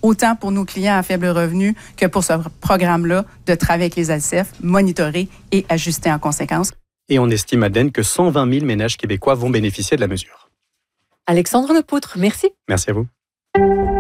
autant pour nos clients à faible revenu que pour ce programme-là, de travailler avec les ALCEF, monitorer et ajuster en conséquence. Et on estime, Madeleine, que 120 000 ménages québécois vont bénéficier de la mesure. Alexandre Lepoutre, merci. Merci à vous.